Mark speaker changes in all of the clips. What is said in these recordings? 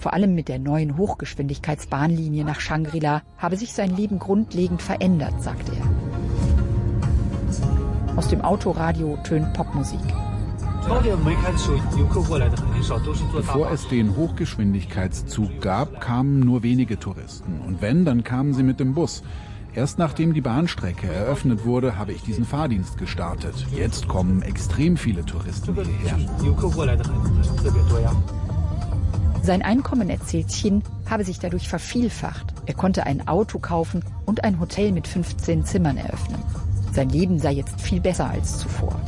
Speaker 1: Vor allem mit der neuen Hochgeschwindigkeitsbahnlinie nach Shangri-La habe sich sein Leben grundlegend verändert, sagt er. Aus dem Autoradio tönt Popmusik.
Speaker 2: Bevor es den Hochgeschwindigkeitszug gab, kamen nur wenige Touristen. Und wenn, dann kamen sie mit dem Bus. Erst nachdem die Bahnstrecke eröffnet wurde, habe ich diesen Fahrdienst gestartet. Jetzt kommen extrem viele Touristen hierher.
Speaker 1: Sein Einkommen, erzählt Chin, habe sich dadurch vervielfacht. Er konnte ein Auto kaufen und ein Hotel mit 15 Zimmern eröffnen. Sein Leben sei jetzt viel besser als zuvor.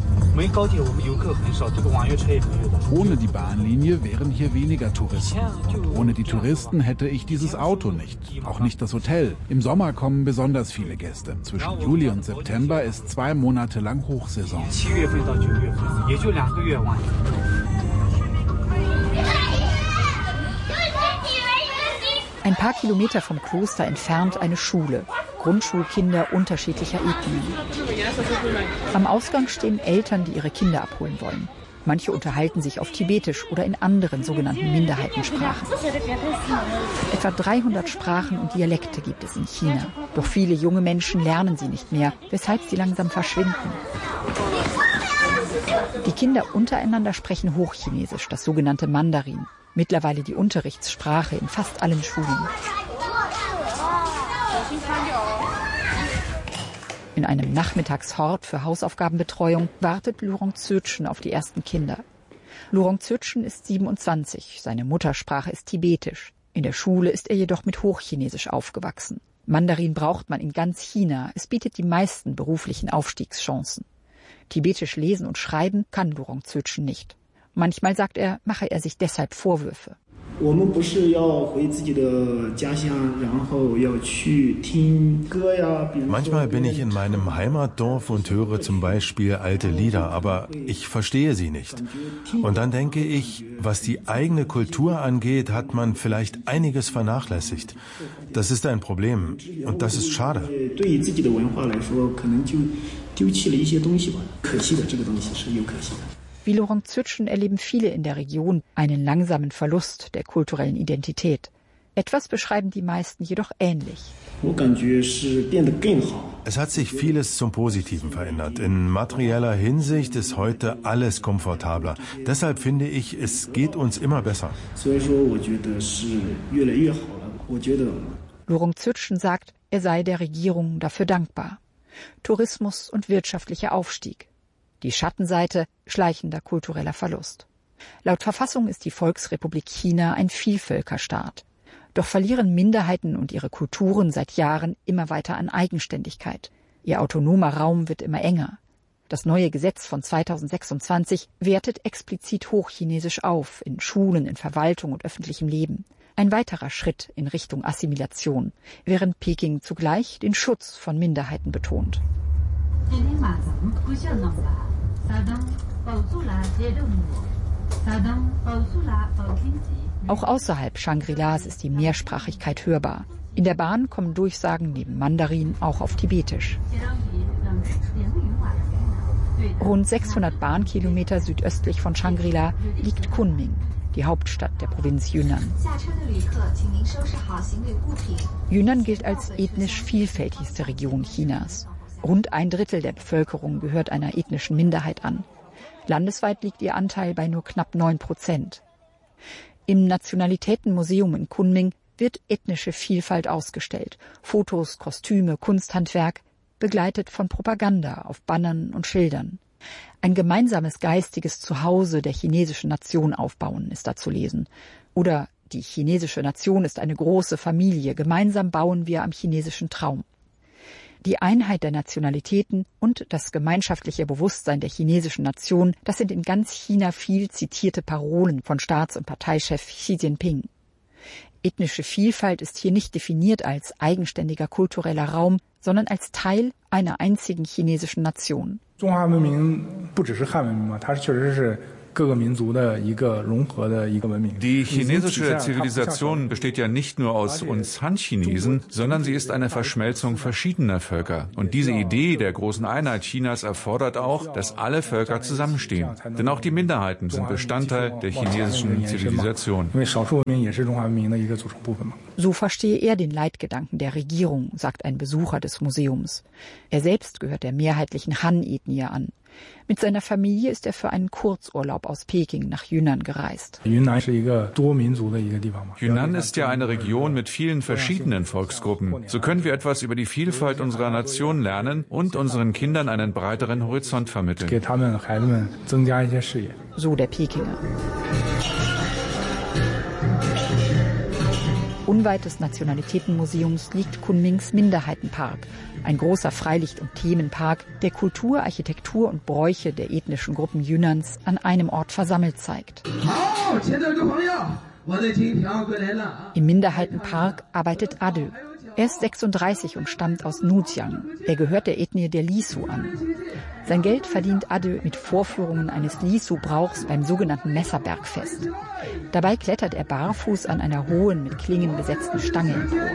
Speaker 2: Ohne die Bahnlinie wären hier weniger Touristen. Und ohne die Touristen hätte ich dieses Auto nicht. Auch nicht das Hotel. Im Sommer kommen besonders viele Gäste. Zwischen Juli und September ist 2 Monate lang Hochsaison.
Speaker 1: Ein paar Kilometer vom Kloster entfernt eine Schule. Grundschulkinder unterschiedlicher Ethnien. Am Ausgang stehen Eltern, die ihre Kinder abholen wollen. Manche unterhalten sich auf Tibetisch oder in anderen sogenannten Minderheitensprachen. Etwa 300 Sprachen und Dialekte gibt es in China. Doch viele junge Menschen lernen sie nicht mehr, weshalb sie langsam verschwinden. Die Kinder untereinander sprechen Hochchinesisch, das sogenannte Mandarin. Mittlerweile die Unterrichtssprache in fast allen Schulen. In einem Nachmittagshort für Hausaufgabenbetreuung wartet Lurong Zötchen auf die ersten Kinder. Lurong Zötchen ist 27, seine Muttersprache ist Tibetisch. In der Schule ist er jedoch mit Hochchinesisch aufgewachsen. Mandarin braucht man in ganz China, es bietet die meisten beruflichen Aufstiegschancen. Tibetisch lesen und schreiben kann Lurong Zötchen nicht. Manchmal, sagt er, mache er sich deshalb Vorwürfe.
Speaker 3: Manchmal bin ich in meinem Heimatdorf und höre zum Beispiel alte Lieder, aber ich verstehe sie nicht. Und dann denke ich, was die eigene Kultur angeht, hat man vielleicht einiges vernachlässigt. Das ist ein Problem und das ist schade.
Speaker 1: Wie Lurong Zötchen erleben viele in der Region einen langsamen Verlust der kulturellen Identität. Etwas beschreiben die meisten jedoch ähnlich.
Speaker 3: Es hat sich vieles zum Positiven verändert. In materieller Hinsicht ist heute alles komfortabler. Deshalb finde ich, es geht uns immer besser.
Speaker 1: Lurong Zötchen sagt, er sei der Regierung dafür dankbar. Tourismus und wirtschaftlicher Aufstieg. Die Schattenseite, schleichender kultureller Verlust. Laut Verfassung ist die Volksrepublik China ein Vielvölkerstaat. Doch verlieren Minderheiten und ihre Kulturen seit Jahren immer weiter an Eigenständigkeit. Ihr autonomer Raum wird immer enger. Das neue Gesetz von 2026 wertet explizit Hochchinesisch auf, in Schulen, in Verwaltung und öffentlichem Leben. Ein weiterer Schritt in Richtung Assimilation, während Peking zugleich den Schutz von Minderheiten betont. Auch außerhalb Shangri-Las ist die Mehrsprachigkeit hörbar. In der Bahn kommen Durchsagen neben Mandarin auch auf Tibetisch. Rund 600 Bahnkilometer südöstlich von Shangri-La liegt Kunming, die Hauptstadt der Provinz Yunnan. Yunnan gilt als ethnisch vielfältigste Region Chinas. Rund 1/3 der Bevölkerung gehört einer ethnischen Minderheit an. Landesweit liegt ihr Anteil bei nur knapp 9%. Im Nationalitätenmuseum in Kunming wird ethnische Vielfalt ausgestellt. Fotos, Kostüme, Kunsthandwerk, begleitet von Propaganda auf Bannern und Schildern. Ein gemeinsames geistiges Zuhause der chinesischen Nation aufbauen ist da zu lesen. Oder die chinesische Nation ist eine große Familie. Gemeinsam bauen wir am chinesischen Traum. Die Einheit der Nationalitäten und das gemeinschaftliche Bewusstsein der chinesischen Nation, das sind in ganz China viel zitierte Parolen von Staats- und Parteichef Xi Jinping. Ethnische Vielfalt ist hier nicht definiert als eigenständiger kultureller Raum, sondern als Teil einer einzigen chinesischen Nation.
Speaker 4: Die chinesische Zivilisation besteht ja nicht nur aus uns Han-Chinesen, sondern sie ist eine Verschmelzung verschiedener Völker. Und diese Idee der großen Einheit Chinas erfordert auch, dass alle Völker zusammenstehen. Denn auch die Minderheiten sind Bestandteil der chinesischen Zivilisation.
Speaker 1: So verstehe er den Leitgedanken der Regierung, sagt ein Besucher des Museums. Er selbst gehört der mehrheitlichen Han-Ethnie an. Mit seiner Familie ist er für einen Kurzurlaub aus Peking nach Yunnan gereist.
Speaker 4: Yunnan ist ja eine Region mit vielen verschiedenen Volksgruppen. So können wir etwas über die Vielfalt unserer Nation lernen und unseren Kindern einen breiteren Horizont vermitteln.
Speaker 1: So der Pekinger. Unweit des Nationalitätenmuseums liegt Kunmings Minderheitenpark, ein großer Freilicht- und Themenpark, der Kultur, Architektur und Bräuche der ethnischen Gruppen Yunnans an einem Ort versammelt zeigt. Im Minderheitenpark arbeitet Ade. Er ist 36 und stammt aus Nujiang. Er gehört der Ethnie der Lisu an. Sein Geld verdient Ade mit Vorführungen eines Lisu-Brauchs beim sogenannten Messerbergfest. Dabei klettert er barfuß an einer hohen, mit Klingen besetzten Stange empor.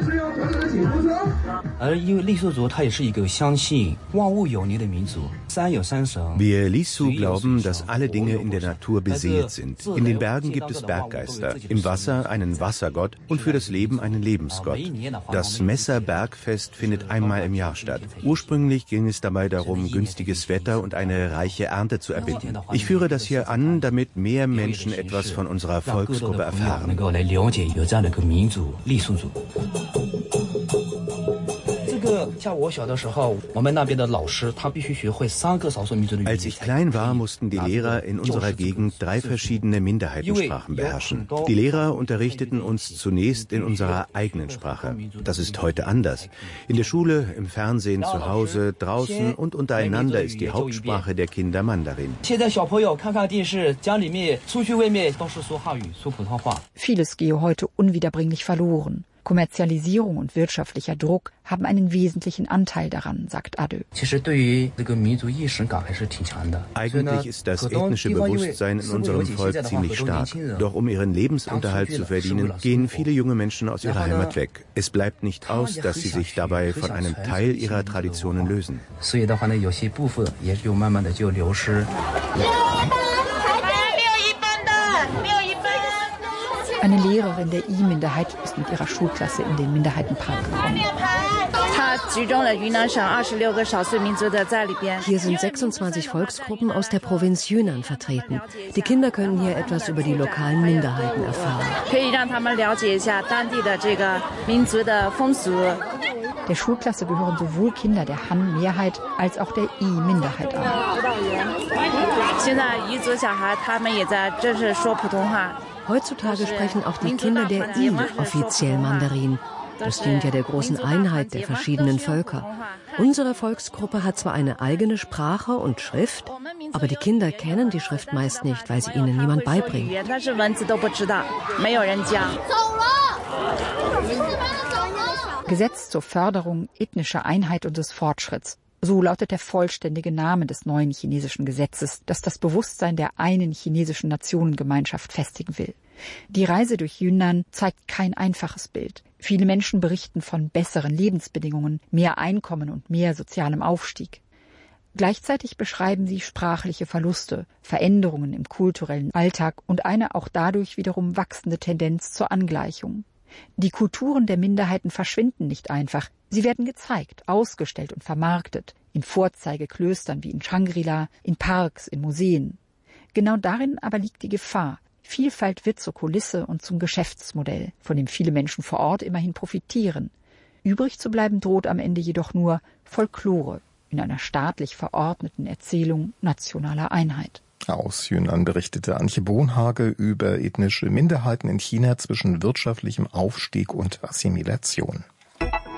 Speaker 5: Wir Lisu glauben, dass alle Dinge in der Natur beseelt sind. In den Bergen gibt es Berggeister, im Wasser einen Wassergott und für das Leben einen Lebensgott. Das Messerbergfest findet einmal im Jahr statt. Ursprünglich ging es dabei darum, günstiges Wetter und eine reiche Ernte zu erbitten. Ich führe das hier an, damit mehr Menschen etwas von unserer Volksgruppe erfahren. Als ich klein war, mussten die Lehrer in unserer Gegend 3 verschiedene Minderheitensprachen beherrschen. Die Lehrer unterrichteten uns zunächst in unserer eigenen Sprache. Das ist heute anders. In der Schule, im Fernsehen, zu Hause, draußen und untereinander ist die Hauptsprache der Kinder Mandarin.
Speaker 1: Vieles gehe heute unwiederbringlich verloren. Kommerzialisierung und wirtschaftlicher Druck haben einen wesentlichen Anteil daran, sagt Ade.
Speaker 5: Eigentlich ist das ethnische Bewusstsein in unserem Volk ziemlich stark. Doch um ihren Lebensunterhalt zu verdienen, gehen viele junge Menschen aus ihrer Heimat weg. Es bleibt nicht aus, dass sie sich dabei von einem Teil ihrer Traditionen lösen.
Speaker 1: Eine Lehrerin der I-Minderheit ist mit ihrer Schulklasse in den Minderheitenpark gekommen.
Speaker 6: Hier sind 26 Volksgruppen aus der Provinz Yunnan vertreten. Die Kinder können hier etwas über die lokalen Minderheiten erfahren.
Speaker 1: Der Schulklasse gehören sowohl Kinder der Han-Mehrheit als auch der I-Minderheit an.
Speaker 6: Heutzutage sprechen auch die Kinder der I offiziell Mandarin. Das dient ja der großen Einheit der verschiedenen Völker. Unsere Volksgruppe hat zwar eine eigene Sprache und Schrift, aber die Kinder kennen die Schrift meist nicht, weil sie ihnen niemand beibringt.
Speaker 1: Gesetz zur Förderung ethnischer Einheit und des Fortschritts. So lautet der vollständige Name des neuen chinesischen Gesetzes, das das Bewusstsein der einen chinesischen Nationengemeinschaft festigen will. Die Reise durch Yunnan zeigt kein einfaches Bild. Viele Menschen berichten von besseren Lebensbedingungen, mehr Einkommen und mehr sozialem Aufstieg. Gleichzeitig beschreiben sie sprachliche Verluste, Veränderungen im kulturellen Alltag und eine auch dadurch wiederum wachsende Tendenz zur Angleichung. Die Kulturen der Minderheiten verschwinden nicht einfach. Sie werden gezeigt, ausgestellt und vermarktet. In Vorzeigeklöstern wie in Shangri-La, in Parks, in Museen. Genau darin aber liegt die Gefahr. Vielfalt wird zur Kulisse und zum Geschäftsmodell, von dem viele Menschen vor Ort immerhin profitieren. Übrig zu bleiben droht am Ende jedoch nur Folklore in einer staatlich verordneten Erzählung nationaler Einheit.
Speaker 7: Aus Yunnan berichtete Antje Bohnhage über ethnische Minderheiten in China zwischen wirtschaftlichem Aufstieg und Assimilation.